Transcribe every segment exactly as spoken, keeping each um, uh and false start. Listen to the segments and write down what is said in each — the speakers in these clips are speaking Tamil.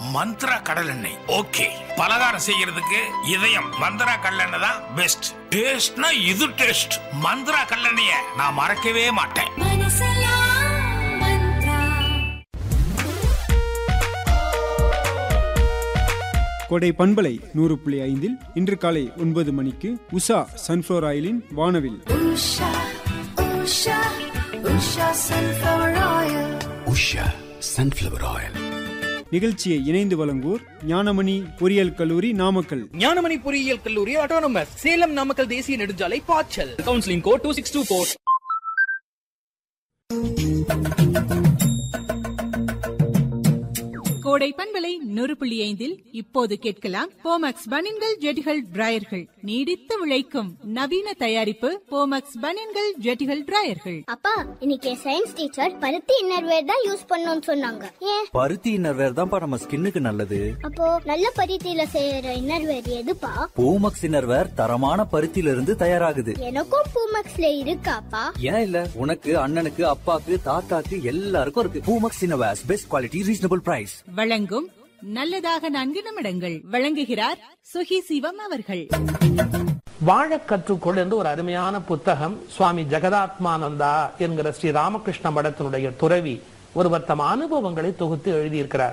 மந்த்ரா கடல் எண்ணெய். ஓகே, பலகாரம் செய்யறதுக்கு இதயம் மந்த்ரா கடல் எண்ணெய் தான் பெஸ்ட். டேஸ்ட்னா இது டேஸ்ட். மந்த்ரா கடல் எண்ணெயை நான் மறக்கவே மாட்டேன். கோடை பண்பலை நூறு புள்ளி ஐந்தில் இன்று காலை ஒன்பது மணிக்கு உஷா சன்ஃப்ளவர் ஆயிலின் வானவில். நிகழ்ச்சியை இணைந்து வழங்குவோர் ஞானமணி பொறியியல் கல்லூரி நாமக்கல். ஞானமணி பொறியியல் கல்லூரி ஆட்டோனமஸ் சேலம் நாமக்கல் தேசிய நெடுஞ்சாலை பாய்ச்சல். Counselling code two six two four. கோடை பண்பலை நூறு புள்ளி ஐந்தில் இப்போது கேட்கலாம் போமக்ஸ் பனியன்கள் ஜெட்டிகள் டிராயர்கள். நீடித்து உழைக்கும் நவீன தயாரிப்பு போமக்ஸ் பனியன்கள் ஜெட்டிகள் டிராயர்கள். அப்பா, இன்னைக்கு சயின்ஸ் டீச்சர் பருத்தி இன்னர்வேர் தான் யூஸ் பண்ணணும்னு சொன்னாங்க. ஏன்? பருத்தி இன்னர்வேர் தான்ப்பா நம்ம ஸ்கின்னுக்கு நல்லது. அப்போ நல்ல பருத்தியில செய்யற இன்னர்வேர் எதுப்பா? பூமக்ஸ் இன்னர்வேர் தரமான பருத்தியில இருந்து தயாராகுது. எனக்கும் பூமக்ஸ்ல இருக்காப்பா. ஏன் இல்ல, உனக்கு அண்ணனுக்கு அப்பாக்கு தாத்தாக்கு எல்லாருக்கும் இருக்கு. Poomex innerwear best quality reasonable price. வழங்கும் நல்லதாக நான்கு நிமிடங்கள். வழங்குகிறார் சுகி சிவம் அவர்கள். வாழ கற்றுக்கொள் என்று ஒரு அருமையான புத்தகம் சுவாமி ஜெகதாத்மானந்தா என்கிற ஸ்ரீ ராமகிருஷ்ண மடத்தினுடைய துறவி ஒருவர் தம் அனுபவங்களை தொகுத்து எழுதியிருக்கிறார்.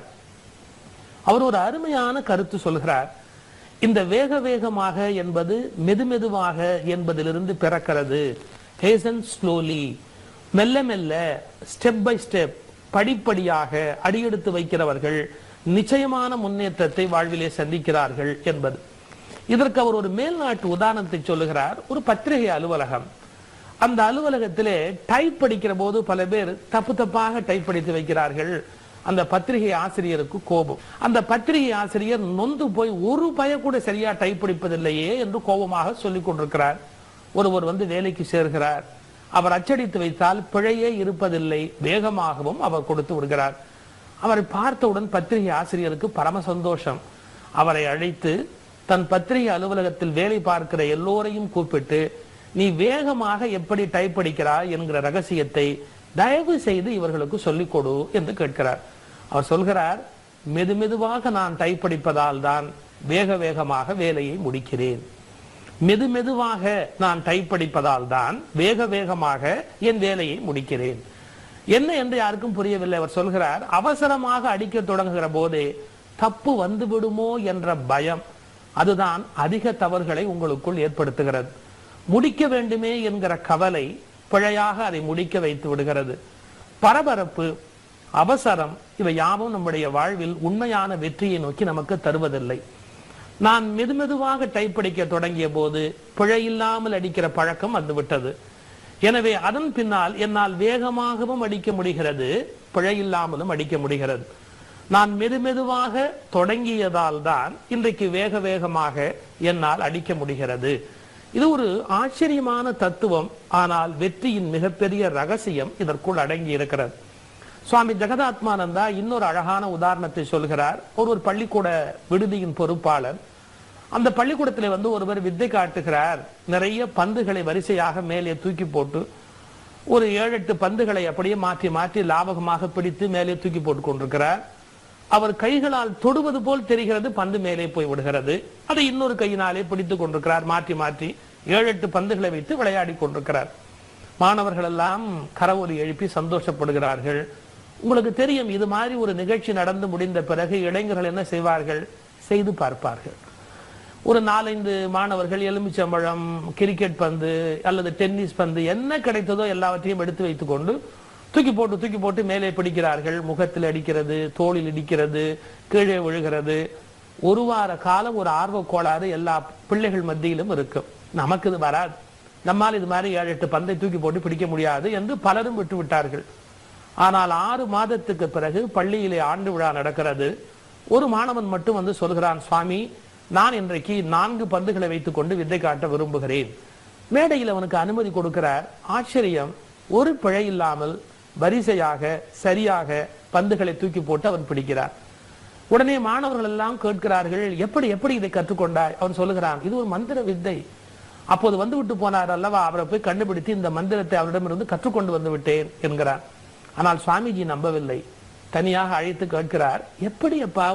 அவர் ஒரு அருமையான கருத்து சொல்கிறார். இந்த வேக வேகமாக என்பது மெதுமெதுவாக என்பதிலிருந்து பிறக்கிறது. ஹேசன் ஸ்லோலி, மெல்ல மெல்ல, ஸ்டெப் பை ஸ்டெப், படிப்படியாக அடியெடுத்து வைக்கிறவர்கள் நிச்சயமான முன்னேற்றத்தை வாழ்விலே சந்திக்கிறார்கள் என்பது. இதற்கு அவர் ஒரு மேல்நாட்டு உதாரணத்தை சொல்லுகிறார். ஒரு பத்திரிகை அலுவலகம். அந்த அலுவலகத்திலே டைப் படிக்கிற போது பல பேர் தப்பு தப்பாக டைப் படித்து வைக்கிறார்கள். அந்த பத்திரிகை ஆசிரியருக்கு கோபம். அந்த பத்திரிகை ஆசிரியர் நொந்து போய் ஒரு பய கூட சரியா டைப் படிப்பதில்லையே என்று கோபமாக சொல்லிக் கொண்டிருக்கிறார். ஒருவர் வந்து வேலைக்கு சேர்கிறார். அவர் அச்சடித்து வைத்தால் பிழையே இருப்பதில்லை, வேகமாகவும் அவர் கொடுத்து விடுகிறார். அவரை பார்த்தவுடன் பத்திரிகை ஆசிரியருக்கு பரம சந்தோஷம். அவரை அழைத்து தன் பத்திரிகை அலுவலகத்தில் வேலை பார்க்கிற எல்லோரையும் கூப்பிட்டு, நீ வேகமாக எப்படி டைப் அடிக்கிறாய் என்கிற ரகசியத்தை தயவு செய்து இவர்களுக்கு சொல்லிக் கொடு என்று கேட்கிறார். அவர் சொல்கிறார், மெது மெதுவாக நான் டைப் அடிப்பதால் தான் வேக வேகமாக வேலையை முடிக்கிறேன். மெது மெதுவாக நான் டைப் அடிப்பதால் தான் வேக வேகமாக என் வேலையை முடிக்கிறேன். என்ன என்று யாருக்கும் புரியவில்லை. அவர் சொல்கிறார், அவசரமாக அடிக்க தொடங்குகிற போதே தப்பு வந்து விடுமோ என்ற பயம், அதுதான் அதிக தவறுகளை உங்களுக்குள் ஏற்படுத்துகிறது. முடிக்க வேண்டுமே என்கிற கவலை பிழையாக அதை முடிக்க வைத்து விடுகிறது. பரபரப்பு, அவசரம், இவை யாவும் நம்முடைய வாழ்வில் உண்மையான வெற்றியை நோக்கி நமக்கு தருவதில்லை. நான் மெதுமெதுவாக டைப் அடிக்க தொடங்கிய போது பிழை இல்லாமல் அடிக்கிற பழக்கம் வந்துவிட்டது. எனவே அதன் பின்னால் என்னால் வேகமாகவும் அடிக்க முடிகிறது, பிழை இல்லாமலும் அடிக்க முடிகிறது. நான் மெதுமெதுவாக தொடங்கியதால் தான் இன்றைக்கு வேக வேகமாக என்னால் அடிக்க முடிகிறது. இது ஒரு ஆச்சரியமான தத்துவம். ஆனால் வெற்றியின் மிகப்பெரிய ரகசியம் இதற்குள் அடங்கி இருக்கிறது. சுவாமி ஜெகதாத்மானந்தா இன்னொரு அழகான உதாரணத்தை சொல்கிறார். ஒரு ஒரு பள்ளிக்கூட விடுதியின் பொறுப்பாளர். அந்த பள்ளிக்கூடத்தில் வந்து ஒருவர் வித்தை காட்டுகிறார். நிறைய பந்துகளை வரிசையாக மேலே தூக்கி போட்டு ஒரு ஏழு எட்டு பந்துகளை அப்படியே மாற்றி மாற்றி லாபகமாக பிடித்து மேலே தூக்கி போட்டு கொண்டிருக்கிறார். அவர் கைகளால் தொடுவது போல் தெரிகிறது, பந்து மேலே போய் விடுகிறது. அதை இன்னொரு கையினாலே பிடித்துக் கொண்டிருக்கிறார். மாற்றி மாற்றி ஏழு எட்டு பந்துகளை வைத்து விளையாடி கொண்டிருக்கிறார். மாணவர்கள் எல்லாம் கரவொலி எழுப்பி சந்தோஷப்படுகிறார்கள். உங்களுக்கு தெரியும், இது மாதிரி ஒரு நிகழ்ச்சி நடந்து முடிந்த பிறகு இளைஞர்கள் என்ன செய்வார்கள்? செய்து பார்ப்பார்கள். ஒரு நாலஞ்சு மாணவர்கள் எலுமிச்சம்பழம், கிரிக்கெட் பந்து அல்லது டென்னிஸ் பந்து என்ன கிடைத்ததோ எல்லாவற்றையும் எடுத்து வைத்துக் கொண்டு தூக்கி போட்டு தூக்கி போட்டு மேலே பிடிக்கிறார்கள். முகத்தில் அடிக்கிறது, தோளில் இடிக்கிறது, கீழே விழுகிறது. ஒரு வார காலம் ஒரு ஆர்வ கோளாறு எல்லா பிள்ளைகள் மத்தியிலும் இருக்கும். நமக்கு இது வராது, நம்மால் இது மாதிரி ஏழு எட்டு பந்தை தூக்கி போட்டு பிடிக்க முடியாது என்று பலரும் விட்டு விட்டார்கள். ஆனால் ஆறு மாதத்துக்கு பிறகு பள்ளியிலே ஆண்டு விழா நடக்கிறது. ஒரு மாணவன் மட்டும் வந்து சொல்கிறான், சுவாமி, நான் இன்றைக்கு நான்கு பந்துகளை வைத்துக் கொண்டு வித்தை காட்ட விரும்புகிறேன். மேடையில் அவனுக்கு அனுமதி கொடுக்கிறார். ஆச்சரியம், ஒரு பிழை இல்லாமல் வரிசையாக சரியாக பந்துகளை தூக்கி போட்டு அவன் பிடிக்கிறார். உடனே மாணவர்கள் எல்லாம் கேட்கிறார்கள், எப்படி எப்படி இதை கற்றுக்கொண்டாய்? அவன் சொல்லுகிறான், இது ஒரு மந்திர வித்தை. அப்போது வந்து விட்டு போனார் அல்லவா, அவரை போய் கண்டுபிடித்து இந்த மந்திரத்தை அவரிடமிருந்து கற்றுக்கொண்டு வந்து விட்டேன் என்கிறார். ஆனால் சுவாமிஜி நம்பவில்லை. தனியாக அழைத்து கேட்கிறார், எப்படி அப்பா